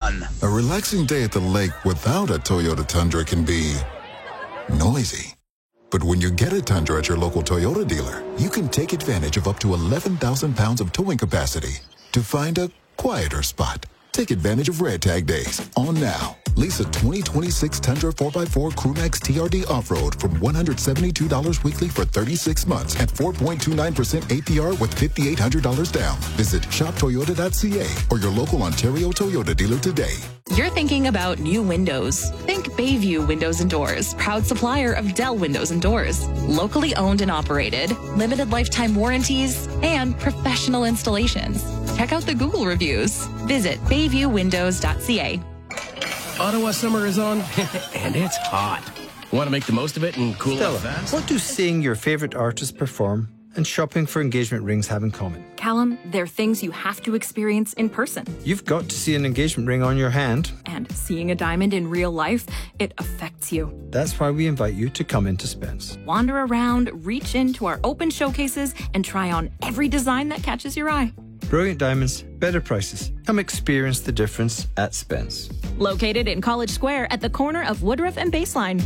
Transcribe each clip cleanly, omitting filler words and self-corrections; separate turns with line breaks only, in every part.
fun.
A relaxing day at the lake without a Toyota Tundra can be noisy. But when you get a Tundra at your local Toyota dealer, you can take advantage of up to 11,000 pounds of towing capacity to find a quieter spot. Take advantage of Red Tag Days on now. Lease a 2026 Tundra 4x4 Crewmax TRD Off-Road from $172 weekly for 36 months at 4.29% APR with $5,800 down. Visit shoptoyota.ca or your local Ontario Toyota dealer today.
You're thinking about new windows. Think Bayview Windows and Doors, proud supplier of Dell Windows and Doors. Locally owned and operated, limited lifetime warranties, and professional installations. Check out the Google reviews. Visit bayviewwindows.ca.
Ottawa summer is on, and it's hot. Want to make the most of it and cool off fast?
What do seeing your favorite artist perform and shopping for engagement rings have in common?
Callum, they're things you have to experience in person.
You've got to see an engagement ring on your hand.
And seeing a diamond in real life, it affects you.
That's why we invite you to come into Spence.
Wander around, reach into our open showcases, and try on every design that catches your eye.
Brilliant diamonds, better prices. Come experience the difference at Spence.
Located in College Square at the corner of Woodruff and Baseline.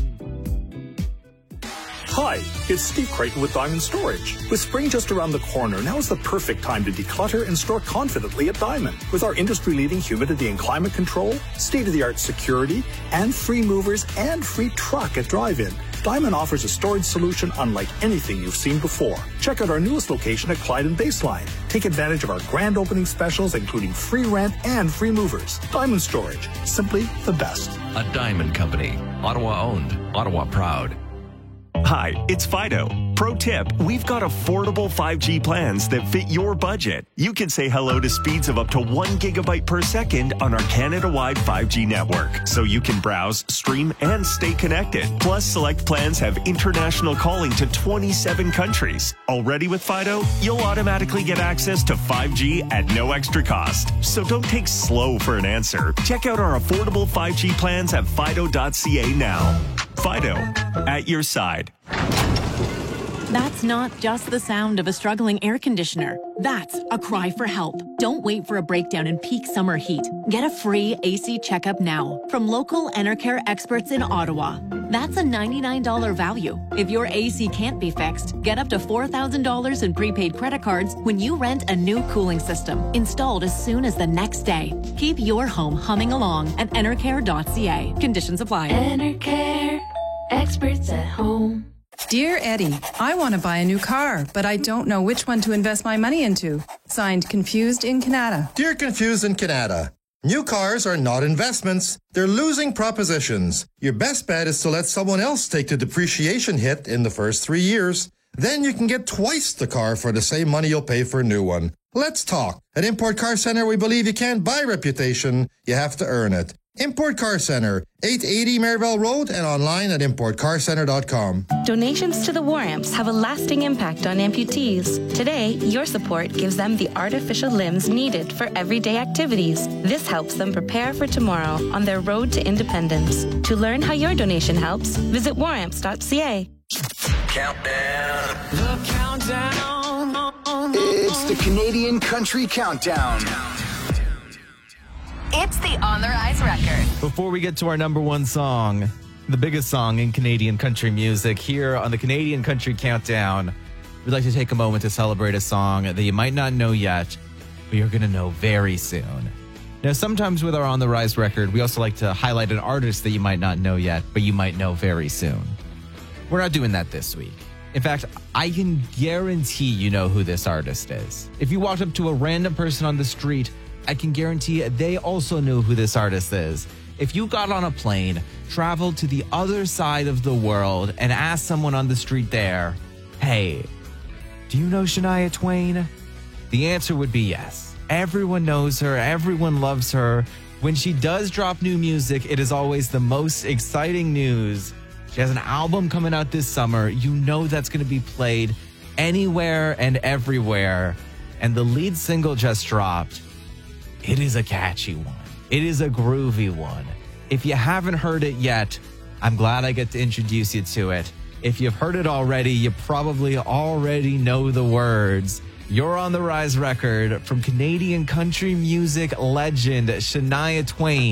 Hi, it's Steve Creighton with Diamond Storage. With spring just around the corner, now is the perfect time to declutter and store confidently at Diamond. With our industry-leading humidity and climate control, state-of-the-art security, and free movers and free truck at drive-in, Diamond offers a storage solution unlike anything you've seen before. Check out our newest location at Clyde and Baseline. Take advantage of our grand opening specials, including free rent and free movers. Diamond Storage, simply the best.
A Diamond Company. Ottawa owned. Ottawa proud.
Hi, it's Fido. Pro tip, we've got affordable 5G plans that fit your budget. You can say hello to speeds of up to 1 gigabyte per second on our Canada-wide 5G network, so you can browse, stream, and stay connected. Plus, select plans have international calling to 27 countries. Already with Fido, you'll automatically get access to 5G at no extra cost. So don't take slow for an answer. Check out our affordable 5G plans at fido.ca now. Fido, at your side.
That's not just the sound of a struggling air conditioner. That's a cry for help. Don't wait for a breakdown in peak summer heat. Get a free AC checkup now from local Enercare experts in Ottawa. That's a $99 value. If your AC can't be fixed, get up to $4,000 in prepaid credit cards when you rent a new cooling system, installed as soon as the next day. Keep your home humming along at enercare.ca. Conditions apply.
Enercare, experts at home.
Dear Eddie, I want to buy a new car, but I don't know which one to invest my money into. Signed, Confused in Canada.
Dear Confused in Canada, new cars are not investments. They're losing propositions. Your best bet is to let someone else take the depreciation hit in the first 3 years. Then you can get twice the car for the same money you'll pay for a new one. Let's talk. At Import Car Center, we believe you can't buy reputation. You have to earn it. Import Car Center, 880 Maribel Road, and online at importcarcenter.com.
Donations to the War Amps have a lasting impact on amputees. Today, your support gives them the artificial limbs needed for everyday activities. This helps them prepare for tomorrow on their road to independence. To learn how your donation helps, visit waramps.ca.
Countdown. The countdown. It's the Canadian Country Countdown.
It's the On the Rise record.
Before we get to our number one song, the biggest song in Canadian country music, here on the Canadian Country Countdown, we'd like to take a moment to celebrate a song that you might not know yet, but you're going to know very soon. Now, sometimes with our On the Rise record, we also like to highlight an artist that you might not know yet, but you might know very soon. We're not doing that this week. In fact, I can guarantee you know who this artist is. If you walked up to a random person on the street, I can guarantee they also know who this artist is. If you got on a plane, traveled to the other side of the world, and asked someone on the street there, hey, do you know Shania Twain? The answer would be yes. Everyone knows her. Everyone loves her. When she does drop new music, it is always the most exciting news. She has an album coming out this summer. You know that's going to be played anywhere and everywhere. And the lead single just dropped. It is a catchy one. It is a groovy one. If you haven't heard it yet, I'm glad I get to introduce you to it. If you've heard it already, you probably already know the words. You're on the Rise record from Canadian country music legend Shania Twain.